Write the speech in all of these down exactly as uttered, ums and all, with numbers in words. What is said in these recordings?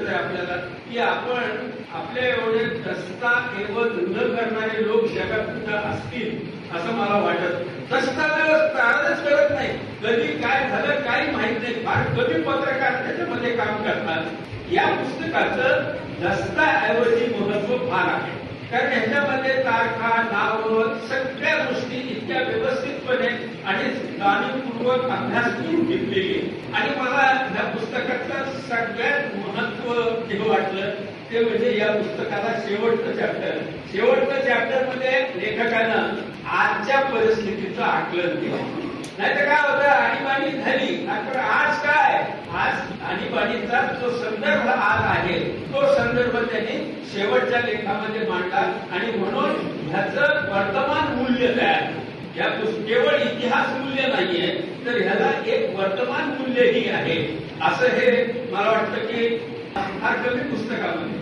आहे आपल्याला की आपण आपल्या एवढे दस्ताऐवज न करणारे लोक जगात सुद्धा असतील असं मला वाटत. दस्तावेज तयारच करत नाही, कधी काय झालं काही माहित नाही, फार कमी पत्रकार त्याच्यामध्ये काम करतात. या पुस्तकाचं दस्ताऐवजी महत्व फार आहे, कारण ह्याच्यामध्ये तारखा, नावं, सगळ्या गोष्टी इतक्या व्यवस्थितपणे आणि जाणीवपूर्वक अभ्यास करून घेतलेली. आणि मला या पुस्तकाचं सगळ्यात महत्व जे वाटलं ते म्हणजे या पुस्तकाला शेवटचं चॅप्टर शेवटचं चॅप्टर मध्ये लेखकानं आजच्या परिस्थितीचं आकलन केलं. नाहीतर काय होतं, आणीबाणी झाली, तर आज काय, आज आणीबाणीचा जो संदर्भ आज आहे तो संदर्भ त्यांनी शेवटच्या लेखामध्ये मांडला. आणि म्हणून ह्याचं वर्तमान मूल्य तयार, या केवळ इतिहास मूल्य नाहीये तर ह्याला एक वर्तमान मूल्यही आहे. असं हे मला वाटतं की फार कमी पुस्तकामध्ये.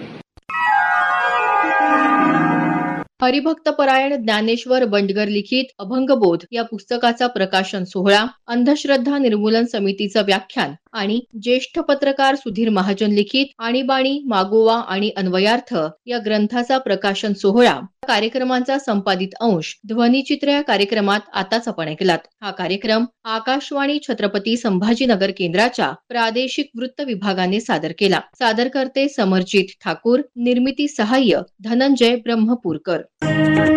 हरिभक्तपरायण ज्ञानेश्वर बंडगर लिखित अभंगबोध या पुस्तकाचा प्रकाशन सोहळा, अंधश्रद्धा निर्मूलन समितीचं व्याख्यान आणि ज्येष्ठ पत्रकार सुधीर महाजन लिखित आणीबाणी, मागोवा आणि अन्वयार्थ या ग्रंथाचा प्रकाशन सोहळा, कार्यक्रमांचा संपादित अंश ध्वनिचित्र या कार्यक्रमात आताच आपण ऐकलात. हा कार्यक्रम आकाशवाणी छत्रपती संभाजीनगर केंद्राच्या प्रादेशिक वृत्त विभागाने सादर केला. सादरकर्ते समरजित ठाकूर, निर्मिती सहाय्य धनंजय ब्रह्मपूरकर.